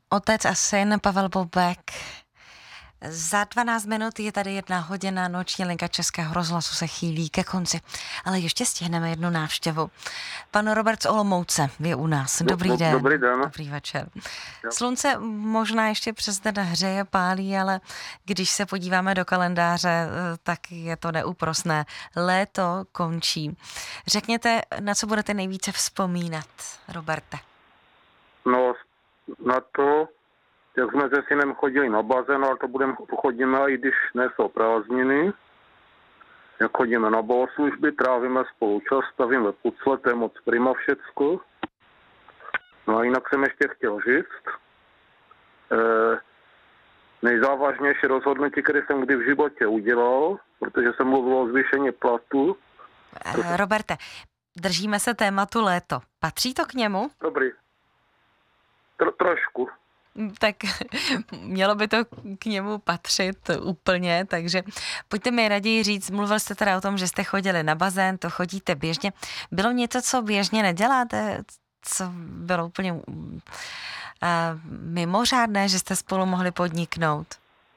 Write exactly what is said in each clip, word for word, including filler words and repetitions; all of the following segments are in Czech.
Otec a syn Pavel Bobek. Za dvanáct minut je tady jedna hodina, noční linka Českého rozhlasu se chýlí ke konci. Ale ještě stihneme jednu návštěvu. Pan Robert z Olomouce je u nás. Dobrý do, den. Dobrý den. Dobrý večer. Slunce možná ještě přes den hřeje, pálí, ale když se podíváme do kalendáře, tak je to neúprosné. Léto končí. Řekněte, na co budete nejvíce vzpomínat, Roberte? No, na to, jak jsme se synem chodili na bazén, ale to budeme chodíme, i když nejsou prázdniny. Jak chodíme na bohoslužby, trávíme spolu čas, stavíme pucle, to je moc prima všecko. No a jinak jsem ještě chtěl říct, eh, nejzávažnější rozhodnutí, které jsem kdy v životě udělal, protože jsem mluvil o zvýšení platu. Eh, Roberte, držíme se tématu léto. Patří to k němu? Dobrý. Tro, trošku. Tak mělo by to k němu patřit úplně, takže pojďte mi raději říct, mluvil jste teda o tom, že jste chodili na bazén, to chodíte běžně. Bylo něco, co běžně neděláte, co bylo úplně uh, mimořádné, že jste spolu mohli podniknout?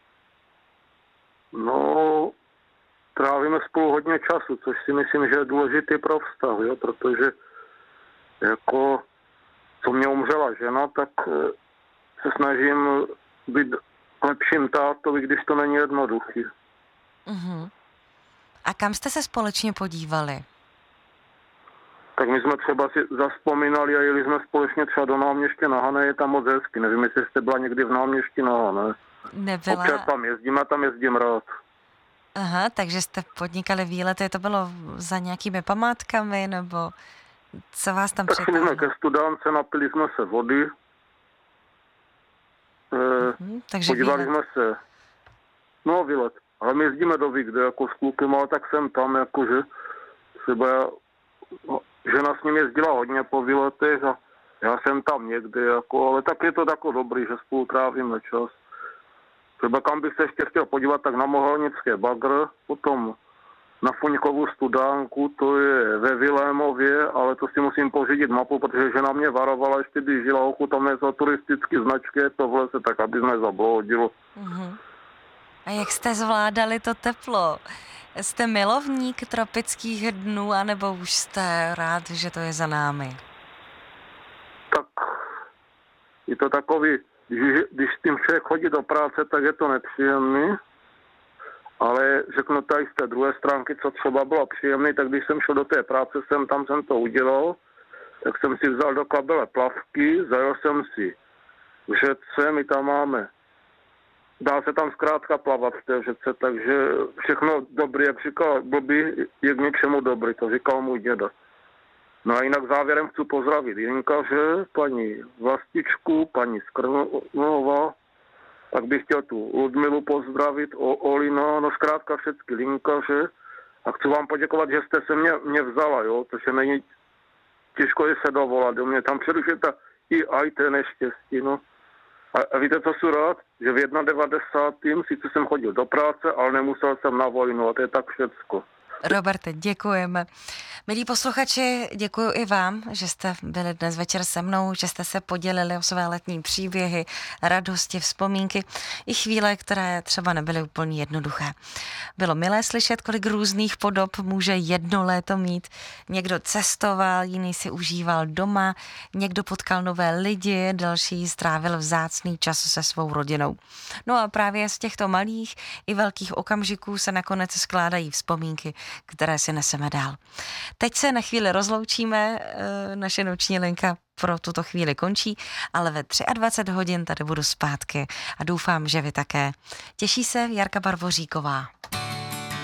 No, trávíme spolu hodně času, což si myslím, že je důležitý pro vztah, jo, protože jako co mě umřela žena, tak se snažím být lepším tátovi, když to není jednoduchý. Uh-huh. A kam jste se společně podívali? Tak my jsme třeba si zazpomínali a jeli jsme společně třeba do Náměště na Hané, je tam moc hezky. Nevím, jestli jste byla někdy v Náměšti na Hané. Nebyla. Občas tam jezdím a tam jezdím rád. Aha, takže jste podnikali výlety, to bylo za nějakými památkami, nebo co vás tam přitáhlo? Tak jsme ke Studánce, napili jsme se vody. Uh-huh, takže podívali výlet. jsme se, no výlet, ale my jezdíme do Vigde jako s klukem, ale tak jsem tam, jakože třeba no, žena s ním jezdila hodně po výletech a já jsem tam někde, jako, ale tak je to tako dobrý, že spolu trávíme čas. Třeba kam bych se ještě chtěl podívat, tak na Mohelnické bagr, potom na Fuňkovou Studánku, to je ve Vilémově, ale to si musím pořídit mapu, protože žena mě varovala, ještě když žila ochu, tam nejsou turistické značky, to v lese, tak aby jsme zabloudilo. Uh-huh. A jak jste zvládali to teplo? Jste milovník tropických dnů, anebo už jste rád, že to je za námi? Tak je to takový, když, když s tím člověk chodí do práce, tak je to nepříjemný. Ale řeknu tady z té druhé stránky, co třeba bylo příjemné, tak když jsem šel do té práce, jsem tam jsem to udělal, tak jsem si vzal do kabele plavky, zajel jsem si v řece, my tam máme, dá se tam zkrátka plavat v té řece, takže všechno dobrý, jak říkal blbý, je k něčemu dobrý, to říkal můj děda. No a jinak závěrem chci pozdravit Jinkaře, paní Vlastičku, paní Skrnová, tak bych chtěl tu Ludmilu pozdravit, o, Olina, no zkrátka všechny linkaře. A chci vám poděkovat, že jste se mě, mě vzala, jo, protože není těžko je se dovolat, do mě tam přerušujete i aj té neštěstí, no. A, a víte, co jsem rád? Že v devadesátém prvním sice jsem chodil do práce, ale nemusel jsem na vojnu a to je tak všecko. Roberte, děkujeme. Milí posluchači, děkuji i vám, že jste byli dnes večer se mnou, že jste se podělili o své letní příběhy, radosti, vzpomínky i chvíle, které třeba nebyly úplně jednoduché. Bylo milé slyšet, kolik různých podob může jedno léto mít. Někdo cestoval, jiný si užíval doma, někdo potkal nové lidi, další strávil vzácný čas se svou rodinou. No a právě z těchto malých i velkých okamžiků se nakonec skládají vzpomínky, které si neseme dál. Teď se na chvíli rozloučíme, naše noční linka pro tuto chvíli končí, ale ve dvacet tři hodin tady budu zpátky a doufám, že vy také. Těší se Jarka Barvoříková.